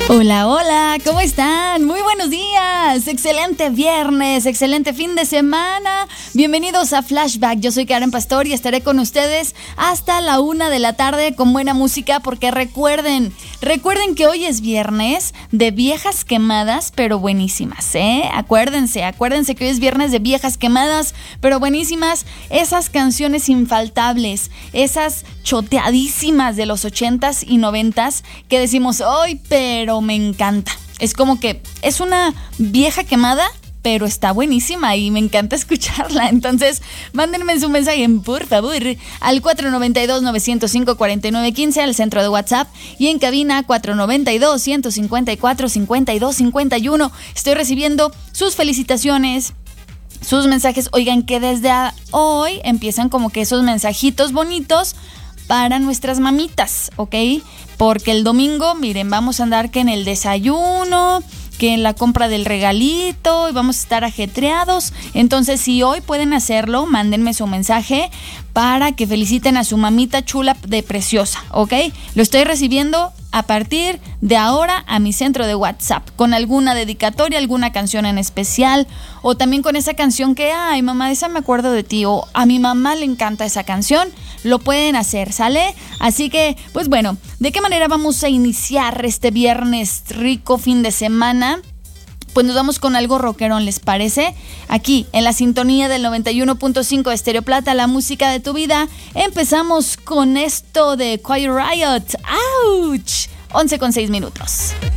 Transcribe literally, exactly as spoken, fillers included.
Hola, hola, ¿cómo están? Muy buenos días, excelente viernes, excelente fin de semana. Bienvenidos a Flashback, yo soy Karen Pastor y estaré con ustedes hasta la una de la tarde con buena música porque recuerden, recuerden que hoy es viernes de viejas quemadas pero buenísimas, ¿eh? Acuérdense, acuérdense que hoy es viernes de viejas quemadas pero buenísimas, esas canciones infaltables, esas choteadísimas de los ochentas y noventas que decimos hoy, pero me encanta. Es como que es una vieja quemada, pero está buenísima y me encanta escucharla. Entonces, mándenme su mensaje, por favor, al cuatro nueve dos, nueve cero cinco, cuatro nueve uno cinco, al centro de WhatsApp, y en cabina cuatro nueve dos, uno cinco cuatro, cinco dos cinco uno. Estoy recibiendo sus felicitaciones, sus mensajes. Oigan, que desde hoy empiezan como que esos mensajitos bonitos para nuestras mamitas, ¿ok? Porque el domingo, miren, vamos a andar que en el desayuno, que en la compra del regalito, y vamos a estar ajetreados. Entonces, si hoy pueden hacerlo, mándenme su mensaje para que feliciten a su mamita chula de preciosa, ¿ok? Lo estoy recibiendo a partir de ahora a mi centro de WhatsApp, con alguna dedicatoria, alguna canción en especial, o también con esa canción que, ay, mamá, esa me acuerdo de ti, o a mi mamá le encanta esa canción. Lo pueden hacer, ¿sale? Así que, pues bueno, ¿de qué manera vamos a iniciar este viernes rico fin de semana? Pues nos vamos con algo rockerón, ¿les parece? Aquí, en la sintonía del noventa y uno punto cinco de Stereo Plata, la música de tu vida. Empezamos con esto de Quiet Riot. ¡Auch! once con seis minutos.